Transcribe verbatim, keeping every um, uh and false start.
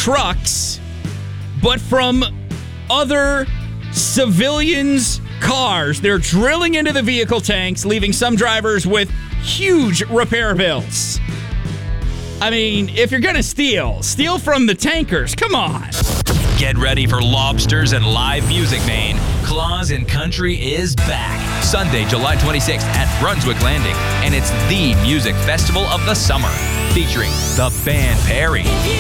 trucks, but from other civilians' cars. They're drilling into the vehicle tanks, leaving some drivers with huge repair bills. I mean, if you're going to steal, steal from the tankers. Come on. Get ready for lobsters and live music, Maine. Claus in Country is back. Sunday, July twenty-sixth at Brunswick Landing. And it's the music festival of the summer, featuring the band Perry,